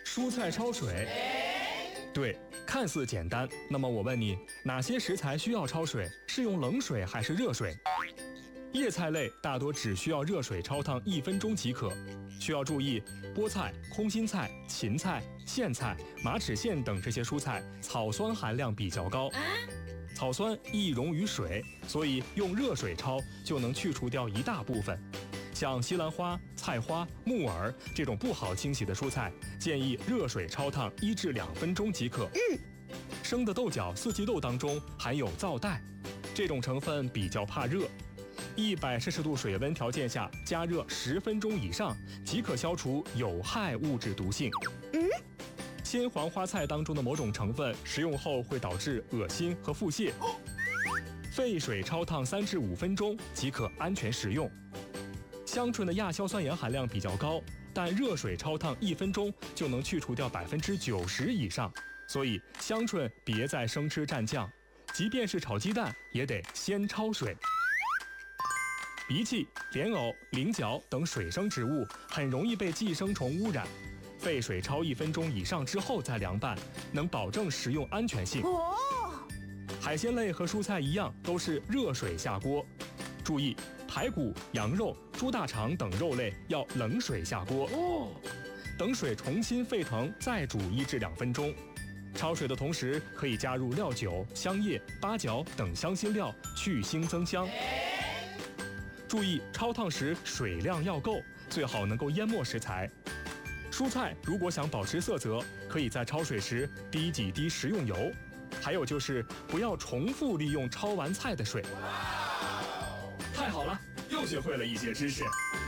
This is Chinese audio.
蔬菜焯水，对，看似简单。那么我问你，哪些食材需要焯水？是用冷水还是热水？叶菜类大多只需要热水焯烫1分钟即可。需要注意，菠菜、空心菜、芹菜、苋菜、马齿苋等这些蔬菜草酸含量比较高，草酸易溶于水，所以用热水焯就能去除掉一大部分。像西兰花、菜花、木耳这种不好清洗的蔬菜，建议热水焯烫1至2分钟即可。生的豆角、四季豆当中含有皂带，这种成分比较怕热，100°C水温条件下加热10分钟以上即可消除有害物质毒性。鲜黄花菜当中的某种成分食用后会导致恶心和腹泻，沸水焯烫3至5分钟即可安全食用。香椿的亚硝酸盐含量比较高，但热水焯烫1分钟就能去除掉90%以上，所以香椿别再生吃蘸酱，即便是炒鸡蛋也得先焯水。荸荠、莲藕、菱角等水生植物很容易被寄生虫污染，沸水焯1分钟以上之后再凉拌，能保证食用安全性。海鲜类和蔬菜一样，都是热水下锅。注意，排骨、羊肉、猪大肠等肉类要冷水下锅，等水重新沸腾再煮1至2分钟。焯水的同时可以加入料酒、香叶、八角等香辛料，去腥增香。注意焯烫时水量要够，最好能够淹没食材。蔬菜如果想保持色泽，可以在焯水时滴几滴食用油。还有就是不要重复利用焯完菜的水。太好了，又学会了一些知识。